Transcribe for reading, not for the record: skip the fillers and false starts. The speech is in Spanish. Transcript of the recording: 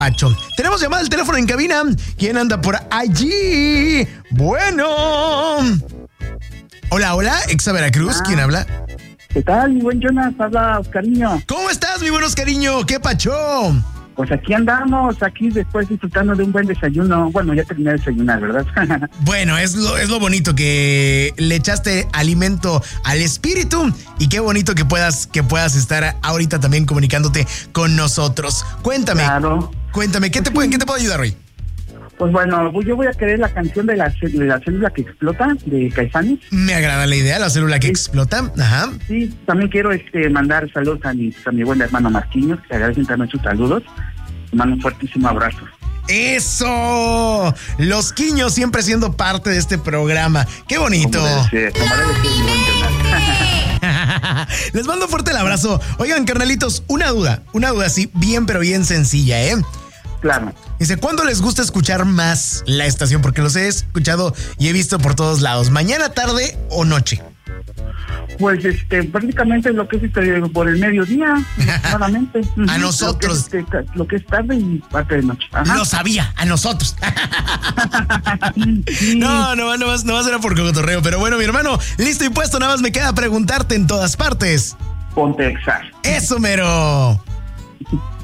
Pacho. Tenemos llamada al teléfono en cabina. ¿Quién anda por allí? Bueno. Hola, Exa Veracruz. ¿Quién habla? ¿Qué tal, mi buen Jonas? Habla Oscariño. ¿Cómo estás, mi buen Oscariño? ¿Qué pacho? Pues aquí andamos, aquí después disfrutando de un buen desayuno. Bueno, ya terminé de desayunar, ¿verdad? Bueno, es lo bonito que le echaste alimento al espíritu y qué bonito que puedas estar ahorita también comunicándote con nosotros. Cuéntame. Claro. Cuéntame, ¿qué te puedo ayudar hoy? Pues bueno, yo voy a querer la canción de la célula que explota, de Caifanes. Me agrada la idea, la célula que explota. Ajá. Sí, también quiero mandar saludos a mi buen hermano Marquinhos, que agradecen también sus saludos. Te mando un fuertísimo abrazo. ¡Eso! Los Quiños siempre siendo parte de este programa. ¡Qué bonito! Como debe ser, mi buen Jonas. Les mando fuerte el abrazo. Oigan, carnalitos, una duda así, bien pero bien sencilla, ¿eh? Claro. Dice, ¿cuándo les gusta escuchar más la estación? Porque los he escuchado y he visto por todos lados. ¿Mañana, tarde o noche? Pues prácticamente lo que es por el mediodía, claramente. A nosotros. Lo que es tarde y parte de noche. Ajá. Lo sabía, a nosotros. Sí. No más era por cotorreo. Pero bueno, mi hermano, listo y puesto. Nada más me queda preguntarte en todas partes. Ponte Exa. ¡Eso, mero!